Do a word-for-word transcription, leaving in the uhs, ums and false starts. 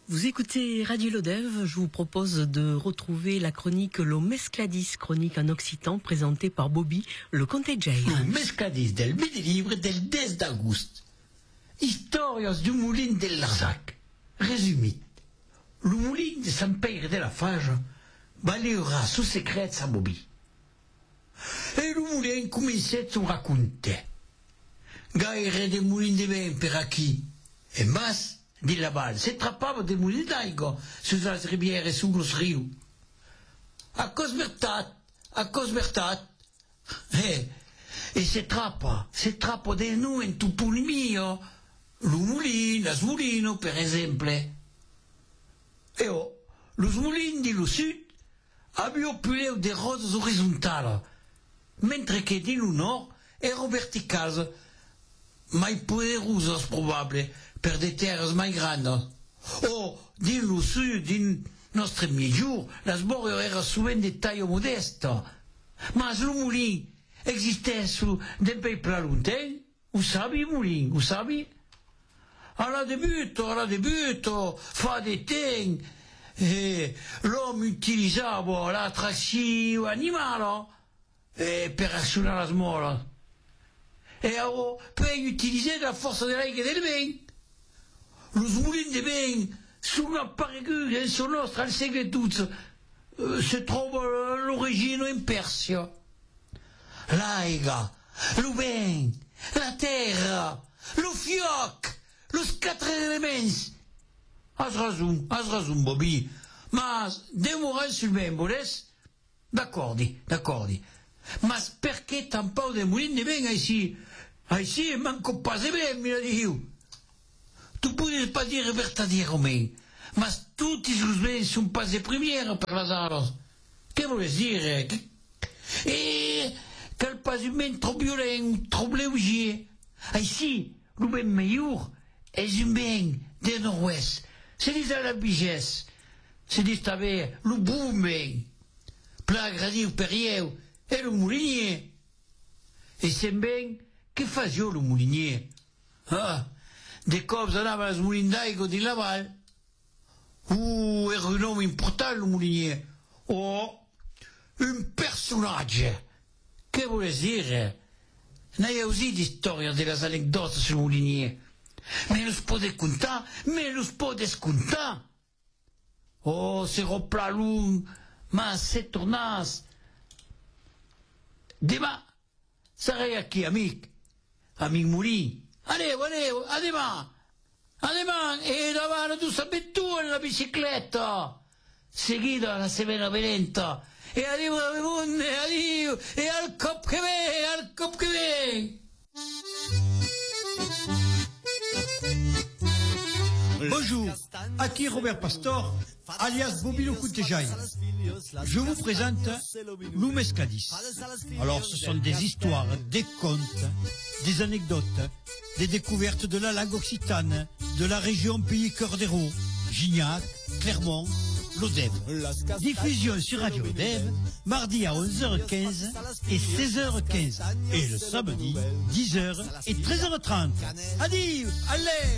Vous écoutez Radio Lodève, je vous propose de retrouver la chronique Lo Mescladis, chronique en occitan présentée par Bobby, le Conte Jay. Lo Mescladis del midi libre del dez d'agosto. Historias du moulin del Larzac. Résumé. Le moulin de Sant Pere de la Fage valera sous secret à Bobby. Et le moulin commençait à raconter. Gaire de moulin de vin per aquí. Et mas, di la Val, se trappava de moulin d'aigua sus las riviere e sus los rius. A cos mertat, a cos mertat. Eh, e se trappa, se trappa de nu en tu punimio, lo moulin, las moulino, per exemple. E oh, los moulin di lo sud abbiano puleu de rodes horizontales, mentre che di lo nord ero verticals, mai poderosas probable, per de terres mai grandes. O, din lo sud, din nostre miglior, las borre era souvent de taille modesta. Mas lo moulin existeix d'un pays pla lointain, ho sabi, moulin, ho sabi? Alla debuto, alla debuto, fa de temps, eh, l'homme utilisava l'attracció animale eh, per accionar las moles. E alors, peut utiliser la force de l'aigua del vent. Los moulins de vent sont apparus en son nostre al segle dotze. Euh, se trouve l'origine en Persia. L'aigua, le vent, la terra, le fioc, los quatre elements. Has raison, has raison, Bobby. Mas, demorar sul vent, voles? D'accordi, d'accordi. Mas perché tant pau de moulin de vent ici? Ici, manco pas de vent, mi la diu. Tu podes pas dire vertadierament, mas tutti os vents sont pas de première per las aros. Que voles dire? E quel pas un vent trop violent, trop léger. Ici, le vent meilleur és un vent de nord-ouest. Se dit a la bigesse, se dit també le bon vent. Pla gradiu perieu, e le moulinier. E se'n vent, que fazio le moulinier? Ah, de cops anava als moulins d'aigua di la Val. Uh, era un home important, le moulinier. Oh, un personatge. Que voles dire? N'hai aussi d'històries de les anècdotes sul moulinier. Me los podes contar, me los podes contar. Oh, se ropla lung, mas se tornas. Demà, saré aquí, amic. Amic moulin. Aneu, aneu, a demà. A demà, e davant tu sapete tu en la bicicletta. Seguida la Severa Venenta. E addio, addio, addio, e al cop che ve, al cop che ve. Bonjour, aquí Robert Pastor, alias Bobby le Conte Jay. Je vous présente Lo Mescladis. Alors, ce sont des histoires, des contes, des anecdotes, des découvertes de la langue occitane, de la région Pays Cœur d'Hérault, Gignac, Clermont, Lodève. Diffusion sur Radio Lodève, mardi à onze heures quinze et seize heures quinze. Et le samedi, dix heures et treize heures trente. Adieu, allez!